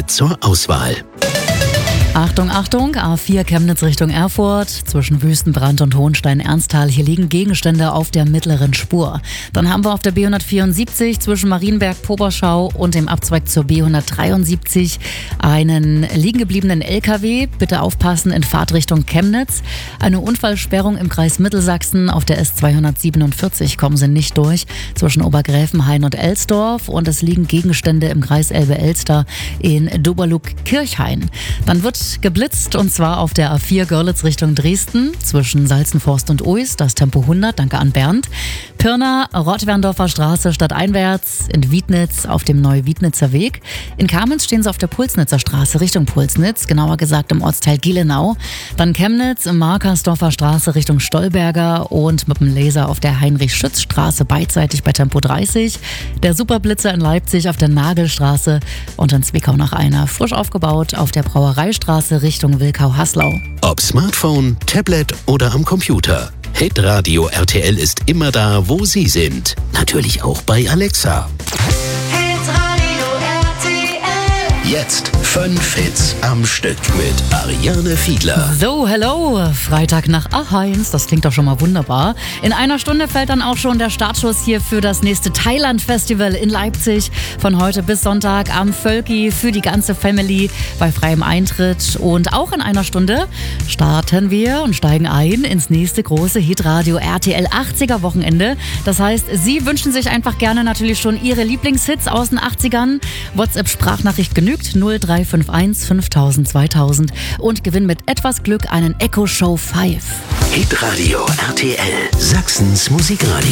zur Auswahl. Achtung, Achtung, A4 Chemnitz Richtung Erfurt, zwischen Wüstenbrand und Hohenstein-Ernsthal. Hier liegen Gegenstände auf der mittleren Spur. Dann haben wir auf der B174 zwischen Marienberg-Poberschau und dem Abzweig zur B173 einen liegen gebliebenen LKW. Bitte aufpassen in Fahrtrichtung Chemnitz. Eine Unfallsperrung im Kreis Mittelsachsen auf der S247 kommen Sie nicht durch, zwischen Obergräfenhain und Elsdorf. Und es liegen Gegenstände im Kreis Elbe-Elster in Doberlug-Kirchhain. Dann wird geblitzt und zwar auf der A4 Görlitz Richtung Dresden zwischen Salzenforst und Uis, das Tempo 100, danke an Bernd. Pirna, Rottwerndorfer Straße stadteinwärts, in Wiednitz auf dem Neu-Wiednitzer Weg. In Kamenz stehen sie auf der Pulsnitzer Straße Richtung Pulsnitz, genauer gesagt im Ortsteil Gielenau. Dann Chemnitz im Markersdorfer Straße Richtung Stolberger und mit dem Laser auf der Heinrich-Schütz-Straße beidseitig bei Tempo 30. Der Superblitzer in Leipzig auf der Nagelstraße und in Zwickau nach einer frisch aufgebaut auf der Brauereistraße Richtung Wilkau-Haslau. Ob Smartphone, Tablet oder am Computer. Hitradio RTL ist immer da, wo Sie sind. Natürlich auch bei Alexa. Hitradio RTL. Jetzt 5 Hits am Stück mit Ariane Fiedler. So, hello, Freitag nach A1, das klingt doch schon mal wunderbar. In einer Stunde fällt dann auch schon der Startschuss hier für das nächste Thailand-Festival in Leipzig. Von heute bis Sonntag am Völki für die ganze Family bei freiem Eintritt. Und auch in einer Stunde starten wir und steigen ein ins nächste große Hitradio RTL 80er Wochenende. Das heißt, Sie wünschen sich einfach gerne natürlich schon Ihre Lieblingshits aus den 80ern. WhatsApp-Sprachnachricht genügt 0351 5000 2000 und gewinnen mit etwas Glück einen Echo Show 5. Hitradio RTL, Sachsens Musikradio.